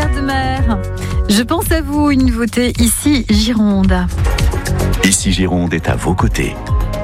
Pierre Demer, je pense à vous, une nouveauté ici Gironde. Ici Gironde est à vos côtés.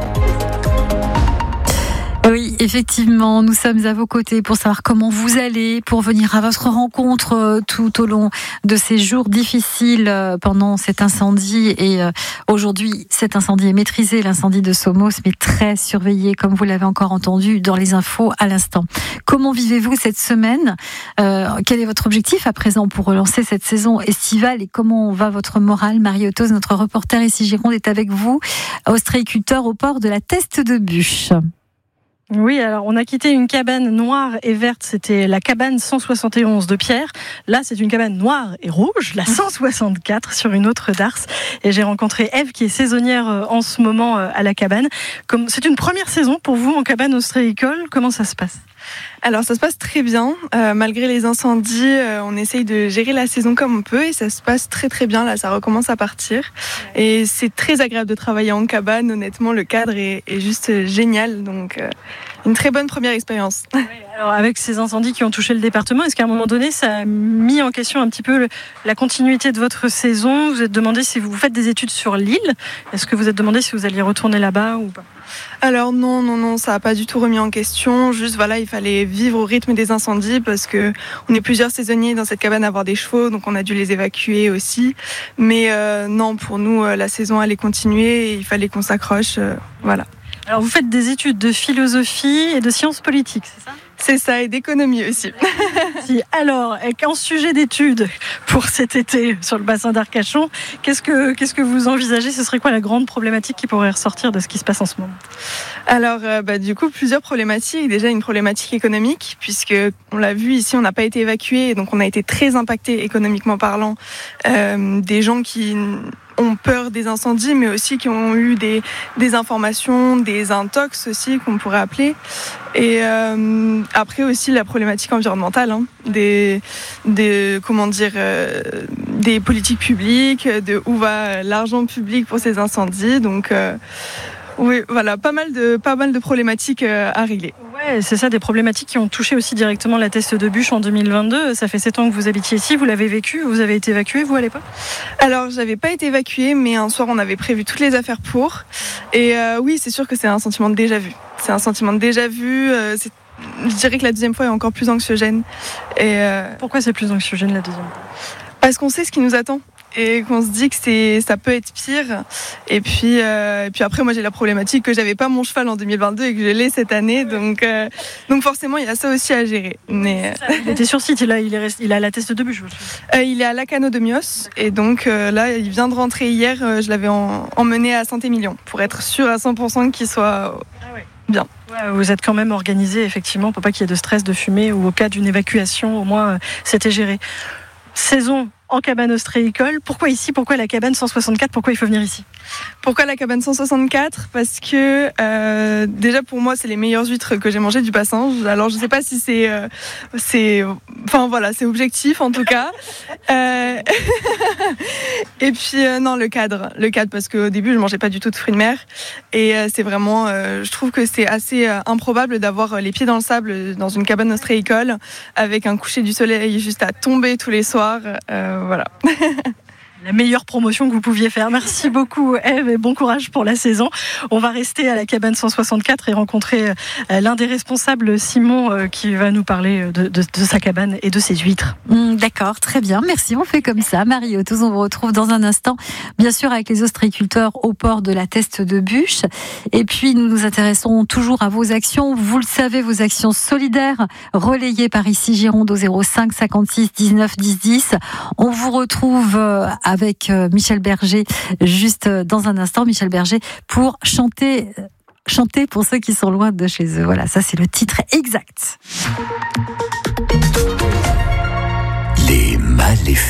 Oui, effectivement, nous sommes à vos côtés pour savoir comment vous allez, pour venir à votre rencontre tout au long de ces jours difficiles pendant cet incendie. Et aujourd'hui, cet incendie est maîtrisé, l'incendie de Somos, mais très surveillé, comme vous l'avez encore entendu dans les infos à l'instant. Comment vivez-vous cette semaine ? Quel est votre objectif à présent pour relancer cette saison estivale et comment va votre morale ? Marie Ottos, notre reporter ici Gironde, est avec vous, ostréiculteur au port de la Teste de Buch. Oui, alors on a quitté une cabane noire et verte, c'était la cabane 171 de Pierre. Là, c'est une cabane noire et rouge, la 164 sur une autre darse. Et j'ai rencontré Ève qui est saisonnière en ce moment à la cabane. C'est une première saison pour vous en cabane ostréicole, comment ça se passe ? Alors ça se passe très bien, malgré les incendies, on essaye de gérer la saison comme on peut et ça se passe très très bien, là ça recommence à partir et c'est très agréable de travailler en cabane, honnêtement le cadre est juste génial, donc une très bonne première expérience. Oui, alors avec ces incendies qui ont touché le département, est-ce qu'à un moment donné ça a mis en question un petit peu la continuité de votre saison ? Vous êtes demandé si vous faites des études sur l'île, est-ce que vous êtes demandé si vous alliez retourner là-bas ou pas ? Alors non, ça n'a pas du tout remis en question. Juste voilà, il fallait vivre au rythme des incendies parce que on est plusieurs saisonniers dans cette cabane à avoir des chevaux, donc on a dû les évacuer aussi. Mais non, pour nous, la saison allait continuer et il fallait qu'on s'accroche. Voilà. Alors vous faites des études de philosophie et de sciences politiques, c'est ça ? C'est ça, et d'économie aussi. Alors, en sujet d'études pour cet été sur le bassin d'Arcachon, qu'est-ce que vous envisagez ? Ce serait quoi la grande problématique qui pourrait ressortir de ce qui se passe en ce moment ? Alors, du coup, plusieurs problématiques. Déjà, une problématique économique, puisque on l'a vu ici, on n'a pas été évacués, donc on a été très impactés économiquement parlant. Des gens qui ont peur des incendies, mais aussi qui ont eu des informations, des intox aussi qu'on pourrait appeler. Et après aussi la problématique environnementale, des politiques publiques, de où va l'argent public pour ces incendies. Donc oui, voilà, pas mal de problématiques à régler. Ouais, c'est ça, des problématiques qui ont touché aussi directement la Teste de Buch en 2022. Ça fait 7 ans que vous habitiez ici, vous l'avez vécu, vous avez été évacué, vous, à l'époque ? Alors, j'avais pas été évacuée, mais un soir, on avait prévu toutes les affaires pour. Et oui, c'est sûr que c'est un sentiment de déjà-vu. C'est un sentiment de déjà-vu. Je dirais que la deuxième fois est encore plus anxiogène. Et pourquoi c'est plus anxiogène la deuxième fois ? Parce qu'on sait ce qui nous attend. Et qu'on se dit que ça peut être pire. Et puis après, moi j'ai la problématique que j'avais pas mon cheval en 2022 et que je l'ai cette année. Donc forcément, il y a ça aussi à gérer. Mais il était sur site, il est à la Teste de Buch. Il est à Lacano de Mios. Et donc là, il vient de rentrer hier. Je l'avais emmené à Saint-Émilion pour être sûr à 100% qu'il soit bien. Ouais, vous êtes quand même organisé, effectivement, pour pas qu'il y ait de stress, de fumée ou au cas d'une évacuation, au moins c'était géré. Saison en cabane ostréicole. Pourquoi ici ? Pourquoi la cabane 164 ? Pourquoi il faut venir ici ? Pourquoi la cabane 164 ? Parce que déjà pour moi c'est les meilleures huîtres que j'ai mangées du bassin. Alors je sais pas si c'est objectif en tout cas. Et puis non, le cadre parce qu'au début je mangeais pas du tout de fruits de mer et c'est vraiment je trouve que c'est assez improbable d'avoir les pieds dans le sable dans une cabane ostréicole avec un coucher du soleil juste à tomber tous les soirs. Voilà. La meilleure promotion que vous pouviez faire. Merci beaucoup Ève et bon courage pour la saison. On va rester à la cabane 164 et rencontrer l'un des responsables, Simon, qui va nous parler de sa cabane et de ses huîtres. D'accord, très bien, merci, on fait comme ça. Marie Ottos, on vous retrouve dans un instant, bien sûr avec les ostréiculteurs au port de la Teste de Buch. Et puis nous nous intéressons toujours à vos actions, vous le savez, vos actions solidaires relayées par ici Gironde au 05 56 19 10 10. On vous retrouve avec Michel Berger juste dans un instant. Michel Berger pour chanter pour ceux qui sont loin de chez eux. Voilà, ça c'est le titre exact. Les maléfiques.